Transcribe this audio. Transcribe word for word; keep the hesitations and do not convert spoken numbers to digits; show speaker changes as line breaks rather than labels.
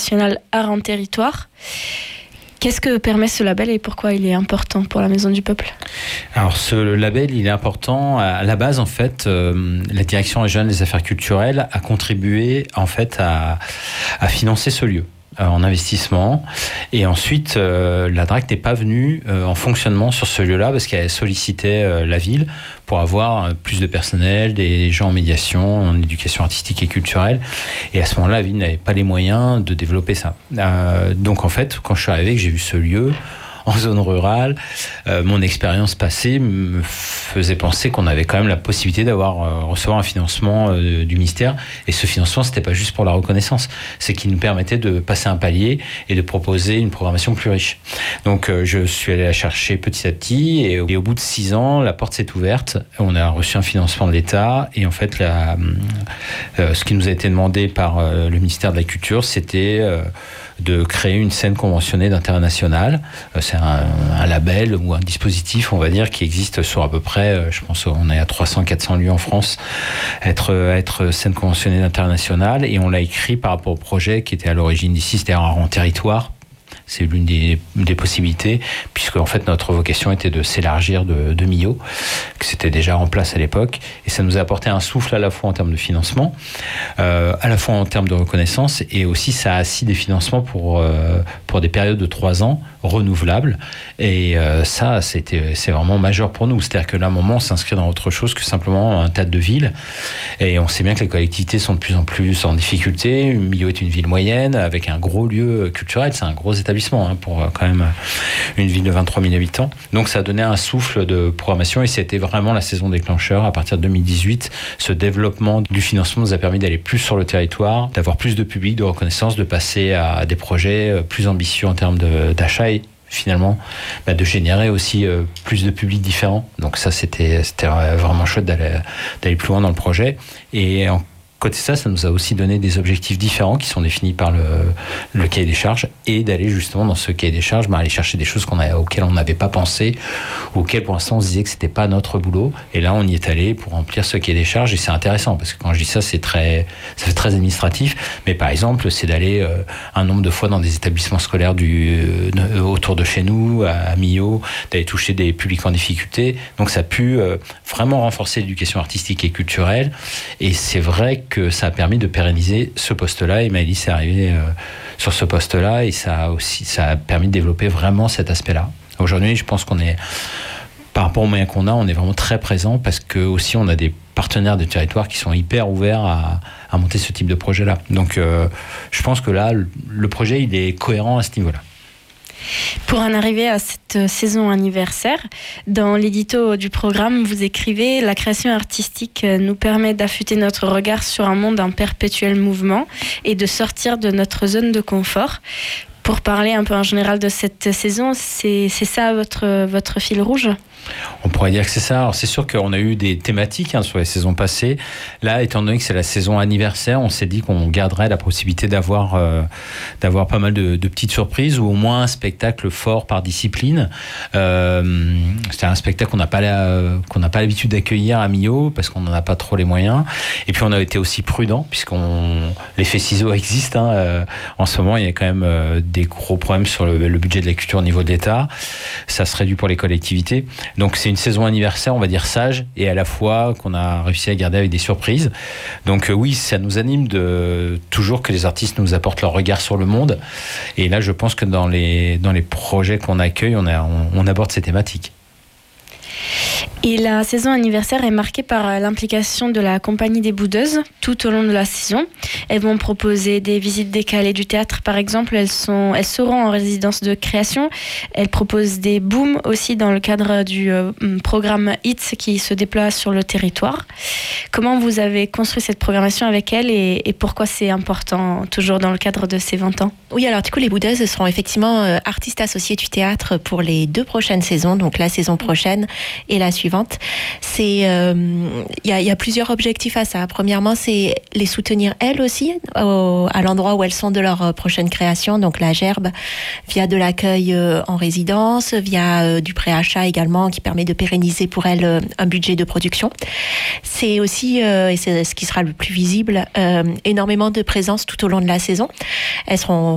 international Art en territoire. Qu'est-ce que permet ce label et pourquoi il est important pour la Maison du Peuple ?
Alors ce label, il est important. À la base, en fait, euh, la Direction régionale des affaires culturelles a contribué en fait à, à financer ce lieu en investissement, et ensuite euh, la D R A C n'est pas venue euh, en fonctionnement sur ce lieu-là parce qu'elle sollicitait euh, la ville pour avoir euh, plus de personnel, des gens en médiation, en éducation artistique et culturelle, et à ce moment-là la ville n'avait pas les moyens de développer ça. Euh, donc en fait, quand je suis arrivé, que j'ai vu ce lieu en zone rurale, euh, mon expérience passée me faisait penser qu'on avait quand même la possibilité d'avoir euh, recevoir un financement euh, du ministère, et ce financement c'était pas juste pour la reconnaissance, c'est qu'il nous permettait de passer un palier et de proposer une programmation plus riche. Donc euh, je suis allé la chercher petit à petit, et, et au bout de six ans la porte s'est ouverte, on a reçu un financement de l'État, et en fait la, euh, ce qui nous a été demandé par euh, le ministère de la Culture, c'était euh, de créer une scène conventionnée d'intérêt national. C'est un, un label ou un dispositif, on va dire, qui existe sur à peu près, je pense, on est à trois cents à quatre cents lieux en France, être, être scène conventionnée d'intérêt national. Et on l'a écrit par rapport au projet qui était à l'origine d'ici, c'est-à-dire en territoire. C'est l'une des, des possibilités, puisque en fait notre vocation était de s'élargir de, de Millau, que c'était déjà en place à l'époque, et ça nous a apporté un souffle à la fois en termes de financement, euh, à la fois en termes de reconnaissance, et aussi ça a assis des financements pour euh, pour des périodes de trois ans renouvelables, et euh, ça c'était c'est vraiment majeur pour nous. C'est-à-dire que là, à un moment, on s'inscrit dans autre chose que simplement un tas de villes, et on sait bien que les collectivités sont de plus en plus en difficulté. Millau est une ville moyenne avec un gros lieu culturel, c'est un gros établissement pour quand même une ville de vingt-trois mille habitants. Donc ça a donné un souffle de programmation, et c'était vraiment la saison déclencheur. À partir de deux mille dix-huit, ce développement du financement nous a permis d'aller plus sur le territoire, d'avoir plus de public, de reconnaissance, de passer à des projets plus ambitieux en termes de, d'achat, et finalement bah, de générer aussi euh, plus de publics différents. Donc ça, c'était, c'était vraiment chouette d'aller, d'aller plus loin dans le projet. Et en côté ça, ça nous a aussi donné des objectifs différents qui sont définis par le, le cahier des charges, et d'aller justement dans ce cahier des charges, bah, aller chercher des choses qu'on a, auxquelles on n'avait pas pensé, ou auxquelles pour l'instant on se disait que c'était pas notre boulot. Et là, on y est allé pour remplir ce cahier des charges, et c'est intéressant parce que quand je dis ça, c'est très, ça fait très administratif. Mais par exemple, c'est d'aller euh, un nombre de fois dans des établissements scolaires du euh, autour de chez nous, à, à Millau, d'aller toucher des publics en difficulté. Donc ça a pu euh, vraiment renforcer l'éducation artistique et culturelle. Et c'est vrai que ça a permis de pérenniser ce poste-là, et Maëlys est arrivée euh, sur ce poste-là, et ça a aussi ça a permis de développer vraiment cet aspect-là. Aujourd'hui, je pense qu'on est, par rapport aux moyens qu'on a, on est vraiment très présent, parce que aussi on a des partenaires de territoire qui sont hyper ouverts à, à monter ce type de projet-là. Donc euh, je pense que là, le, le projet, il est cohérent à ce niveau-là.
Pour en arriver à cette saison anniversaire, dans l'édito du programme, vous écrivez « La création artistique nous permet d'affûter notre regard sur un monde en perpétuel mouvement et de sortir de notre zone de confort ». Pour parler un peu en général de cette saison, c'est, c'est ça votre, votre fil rouge ?
On pourrait dire que c'est ça. Alors c'est sûr qu'on a eu des thématiques hein, sur les saisons passées. Là, étant donné que c'est la saison anniversaire, on s'est dit qu'on garderait la possibilité d'avoir euh, d'avoir pas mal de, de petites surprises, ou au moins un spectacle fort par discipline. Euh, c'est un spectacle qu'on n'a pas la, qu'on n'a pas l'habitude d'accueillir à Millau parce qu'on n'en a pas trop les moyens. Et puis on a été aussi prudent, puisqu'on l'effet ciseau existe. Hein, euh, en ce moment, il y a quand même euh, des gros problèmes sur le, le budget de la culture au niveau de l'État. Ça se réduit pour les collectivités. Donc c'est une saison anniversaire, on va dire sage, et à la fois qu'on a réussi à garder avec des surprises. Donc euh, oui, ça nous anime de toujours que les artistes nous apportent leur regard sur le monde. Et là, je pense que dans les dans les projets qu'on accueille, on, a, on, on aborde ces thématiques.
Et la saison anniversaire est marquée par l'implication de la Compagnie des Boudeuses tout au long de la saison. Elles vont proposer des visites décalées du théâtre, par exemple. Elles, sont, elles seront en résidence de création. Elles proposent des booms aussi dans le cadre du euh, programme Hits qui se déploie sur le territoire. Comment vous avez construit cette programmation avec elles, et, et pourquoi c'est important toujours dans le cadre de ces vingt ans ?
Oui, alors du coup, les Boudeuses seront effectivement euh, artistes associés du théâtre pour les deux prochaines saisons, donc la saison prochaine et la suivante. C'est, euh, y a, y a plusieurs objectifs à ça. Premièrement, c'est les soutenir elles aussi au, à l'endroit où elles sont de leur prochaine création, donc la Gerbe, via de l'accueil euh, en résidence, via euh, du préachat également, qui permet de pérenniser pour elles euh, un budget de production. C'est aussi, euh, et c'est ce qui sera le plus visible, euh, énormément de présence tout au long de la saison. Elles seront